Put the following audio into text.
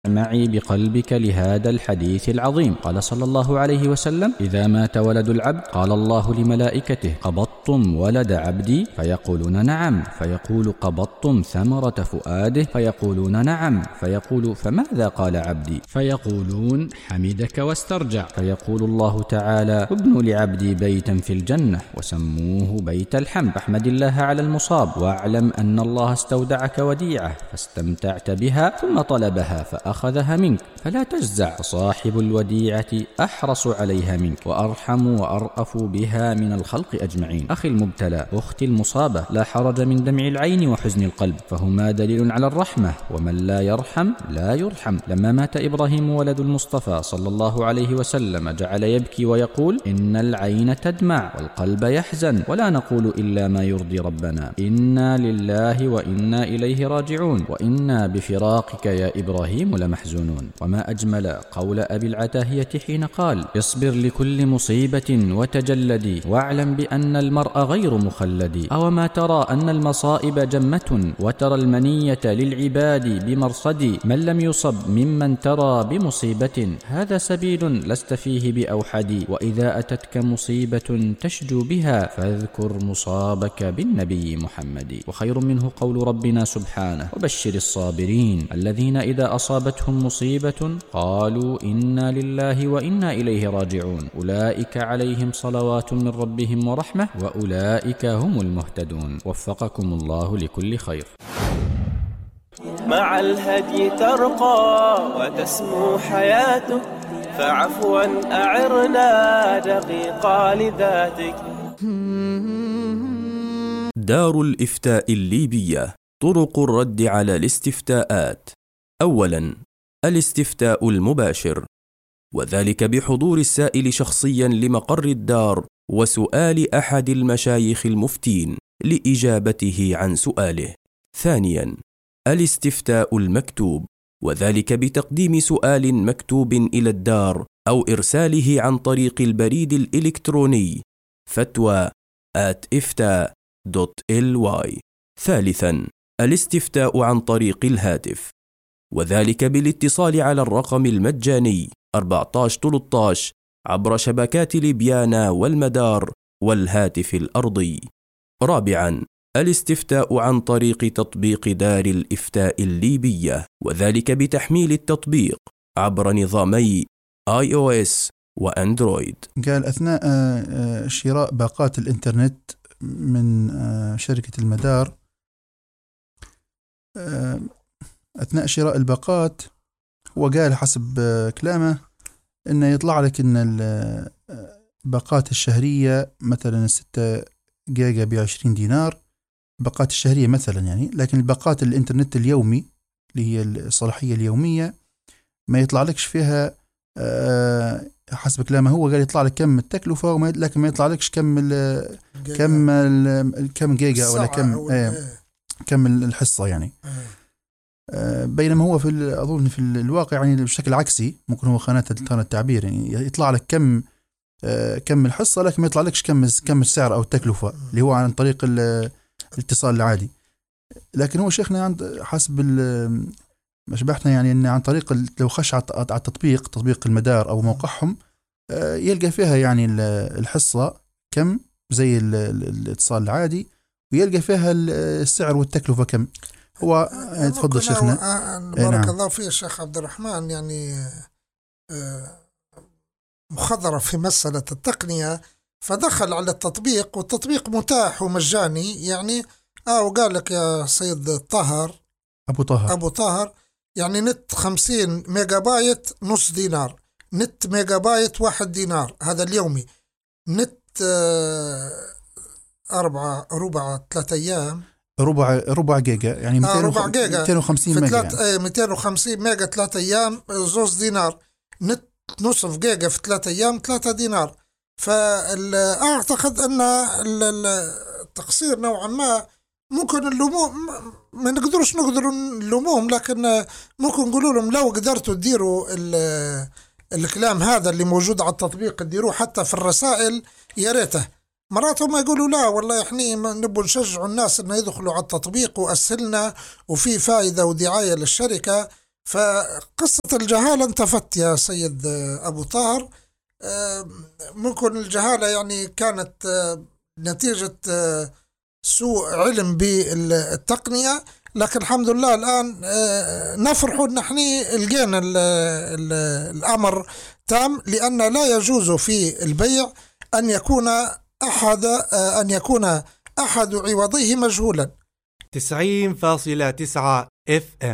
معي بقلبك لهذا الحديث العظيم. قال صلى الله عليه وسلم: إذا مات ولد العبد قال الله لملائكته: قبضتم ولد عبدي؟ فيقولون: نعم. فيقول: قبضتم ثمرة فؤاده؟ فيقولون: نعم. فيقول: فماذا قال عبدي؟ فيقولون: حمدك واسترجع. فيقول الله تعالى: ابنوا لعبدي بيتا في الجنة وسموه بيت الحمد، فاحمد الله على المصاب، واعلم أن الله استودعك وديعة فاستمتعت بها ثم طلبها أخذها منك، فلا تجزع، فصاحب الوديعة أحرص عليها منك وأرحم وأرأف بها من الخلق أجمعين. أخي المبتلى، أختي المصابة، لا حرج من دمع العين وحزن القلب، فهما دليل على الرحمة، ومن لا يرحم لا يرحم. لما مات إبراهيم ولد المصطفى صلى الله عليه وسلم جعل يبكي ويقول: إن العين تدمع والقلب يحزن، ولا نقول إلا ما يرضي ربنا، إنا لله وإنا إليه راجعون، وإنا بفراقك يا إبراهيم لمحزونون. وما أجمل قول أبي العتاهية حين قال: اصبر لكل مصيبة وتجلدي، واعلم بأن المرء غير مخلد. أوما ترى أن المصائب جمة، وترى المنية للعباد بمرصد، من لم يصب ممن ترى بمصيبة، هذا سبيل لست فيه بأوحد. وإذا أتتك مصيبة تشجو بها، فاذكر مصابك بالنبي محمد. وخير منه قول ربنا سبحانه: وبشر الصابرين الذين إذا أصابتهم مصيبة قالوا إنا لله وإنا إليه راجعون، أولئك عليهم صلوات من ربهم ورحمة، وأولئك هم المهتدون. وفقكم الله لكل خير. مع الهدي ترقى وتسمو حياتك، فعفوا أعرنا دقيقة لذاتك. دار الإفتاء الليبية. طرق الرد على الاستفتاءات: أولاً، الاستفتاء المباشر، وذلك بحضور السائل شخصياً لمقر الدار وسؤال أحد المشايخ المفتين لإجابته عن سؤاله. ثانياً، الاستفتاء المكتوب، وذلك بتقديم سؤال مكتوب إلى الدار أو إرساله عن طريق البريد الإلكتروني fatwa@ifta.ly. ثالثاً، الاستفتاء عن طريق الهاتف، وذلك بالاتصال على الرقم المجاني 1413 عبر شبكات ليبيانا والمدار والهاتف الأرضي. رابعاً، الاستفتاء عن طريق تطبيق دار الإفتاء الليبية، وذلك بتحميل التطبيق عبر نظامي iOS وأندرويد. قال: أثناء شراء باقات الإنترنت من شركة المدار، أثناء شراء الباقات وقال حسب كلامه إنه يطلع لك إن الباقات الشهرية مثلا 6 جيجا ب20 دينار، باقات الشهرية مثلا يعني، لكن الباقات الإنترنت اليومي اللي هي الصلاحية اليومية ما يطلع لكش فيها. حسب كلامه هو قال يطلع لك كم التكلفة، لكن ما يطلع لكش كم جيجا ولا كم الحصة يعني. بينما هو أظن في الواقع يعني بشكل عكسي، ممكن هو خانة التعبير، يعني يطلع لك كم الحصة، لكن ما يطلع لكش كم السعر أو التكلفة اللي هو عن طريق الاتصال العادي. لكن هو شيخنا عند حسب ما شبحنا يعني إن عن طريق لو خش على تطبيق المدار أو موقعهم يلقى فيها يعني الحصة كم زي الاتصال العادي، ويلقى فيها السعر والتكلفة كم. هو تفضل شيخنا. بارك الله فيك شيخ عبد الرحمن. يعني مخضرة في مسألة التقنية، فدخل على التطبيق، والتطبيق متاح ومجاني يعني. وقال لك يا سيد أبو طاهر يعني نت 50 ميجا بايت نص دينار، نت ميجا بايت 1 دينار، هذا اليومي. نت 3 أيام ربع جيجا يعني 250 ميجا يعني. 250 ميجا 3 أيام 2 دينار. نت نصف جيجا في 3 أيام 3 دينار. فأعتقد أن التقصير نوعا ما ممكن اللوموم، ما نقدر نلوموهم، لكن ممكن نقولوا لهم لو قدرتوا تديروا الكلام هذا اللي موجود على التطبيق تديروه حتى في الرسائل يا ريته. مرات هم يقولوا لا والله احنا نبغى نشجعوا الناس ان يدخلوا على التطبيق واسهلنا وفي فائدة ودعاية للشركة، فقصة الجهالة انتفت يا سيد أبو طاهر. ممكن الجهالة يعني كانت نتيجة سوء علم بالتقنية، لكن الحمد لله الآن نفرح نحن لقينا الأمر تام، لأن لا يجوز في البيع أن يكون أحد عوضيه مجهولا. 90.9 FM